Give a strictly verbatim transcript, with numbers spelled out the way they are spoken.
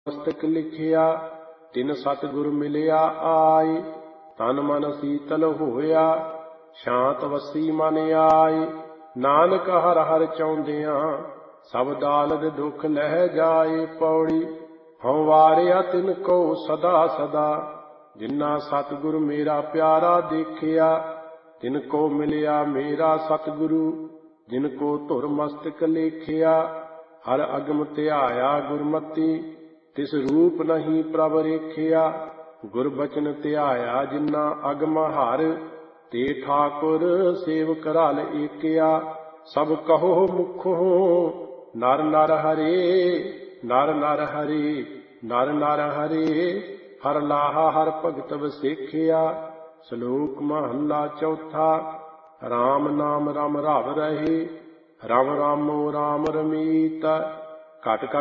ਮਸਤਕ ਲਿਖਿਆ, ਤਿਨ ਸਤਿਗੁਰ ਮਿਲਿਆ ਆਏ। ਤਨ ਮਨ ਸੀਤਲ ਹੋਇਆ, ਸ਼ਾਂਤ ਵਸੀ ਮਨ ਆਏ। ਨਾਨਕ ਹਰ ਹਰ ਚਾਹੁੰਦਿਆਂ, ਸਭ ਦਾਲਦ ਦੁੱਖ ਲਹਿ ਜਾਏ। ਪੌੜੀ ਹਉ ਵਾਰਿਆ ਤਿਨ ਕੋ ਸਦਾ ਸਦਾ, ਜਿਨ੍ਹਾਂ ਸਤਿਗੁਰ ਮੇਰਾ ਪਿਆਰਾ ਦੇਖਿਆ। ਤਿਨ ਕੋ ਮਿਲਿਆ ਮੇਰਾ ਸਤਿਗੁਰੂ, ਜਿਨ ਕੋ ਧੁਰ ਮਸਤਕ ਲੇਖਿਆ। ਹਰ ਅਗਮ ਧਿਆਇਆ ਗੁਰਮਤੀ, ਤਿਸ ਰੂਪ ਨਹੀਂ ਪ੍ਰਭ ਰੇਖਿਆ। ਗੁਰਬਚਨ ਧਿਆਇਆ ਜਿਨ੍ਹਾਂ ਅਗਮ ਹਰ, ਤੇ ਠਾਕੁਰ ਸੇਵਕ ਰਲ ਏਕਿਆ। ਸਭ ਕਹੋ ਮੁਖੋਂ ਨਰ ਨਰ ਹਰੇ, ਨਰ ਨਰ ਹਰੇ, ਨਰ ਨਰ ਹਰੇ। ਹਰ ਲਾਹਾ ਹਰ ਭਗਤ ਵਸੇਖਿਆ। ਸ਼ਲੋਕ ਮਹੱਲਾ ਚੌਥਾ। ਰਾਮ ਨਾਮ ਰਮ ਰਵ ਰਹੇ, ਰਮ ਰਾਮੋ ਰਾਮ ਰਮੀਤ। ਘਟ ਘਟ